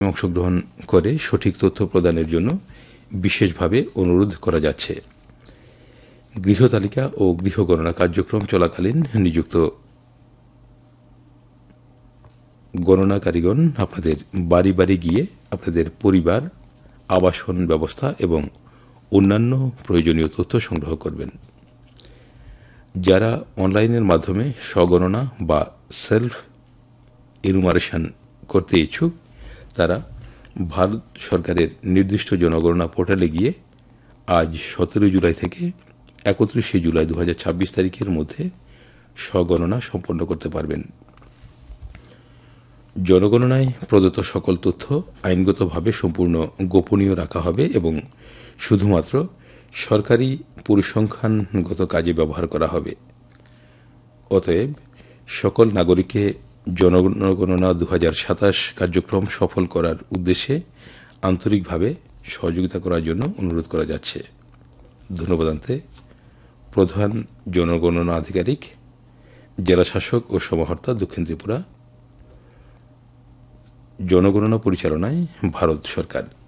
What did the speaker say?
অংশগ্রহণ করে সঠিক তথ্য প্রদানের জন্য বিশেষভাবে অনুরোধ করা যাচ্ছে। গৃহতালিকা ও গৃহগণনা কার্যক্রম চলাকালীন নিযুক্ত গণনাকারীগণ আপনাদের বাড়ি বাড়ি গিয়ে আপনাদের পরিবার, আবাসন ব্যবস্থা এবং অন্যান্য প্রয়োজনীয় তথ্য সংগ্রহ করবেন। যারা অনলাইনের মাধ্যমে স্বগণনা বা সেলফ এনুমারেশন করতে ইচ্ছুক, তারা ভারত সরকারের নির্দিষ্ট জনগণনা পোর্টালে গিয়ে আজ 17 জুলাই থেকে 31 জুলাই 2026 তারিখের মধ্যে স্বগণনা সম্পন্ন করতে পারবেন। জনগণনায় প্রদত্ত সকল তথ্য আইনগতভাবে সম্পূর্ণ গোপনীয় রাখা হবে এবং শুধুমাত্র সরকারি পরিসংখ্যানগত কাজে ব্যবহার করা হবে। অতএব সকল নাগরিককে জনগণনা 2027 কার্যক্রম সফল করার উদ্দেশ্যে আন্তরিকভাবে সহযোগিতা করার জন্য অনুরোধ করা যাচ্ছে। ধন্যবাদান্তে প্রধান জনগণনা আধিকারিক, জেলাশাসক ও সমাহর্তা, দক্ষিণ ত্রিপুরা, জনগণনা পরিচালনায় ভারত সরকার।